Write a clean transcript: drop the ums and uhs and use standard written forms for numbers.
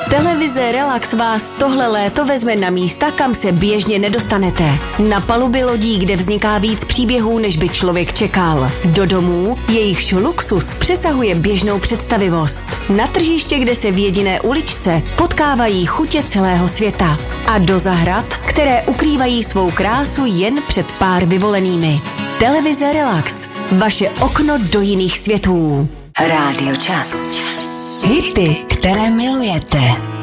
Televize Relax vás tohle léto vezme na místa, kam se běžně nedostanete. Na paluby lodí, kde vzniká víc příběhů, než by člověk čekal. Do domů, jejichž luxus přesahuje běžnou představivost. Na tržiště, kde se v jediné uličce potkávají chutě celého světa. A do zahrad, které ukrývají svou krásu jen před pár vyvolenými. Televize Relax. Vaše okno do jiných světů. Rádio Čas. Hity, které milujete.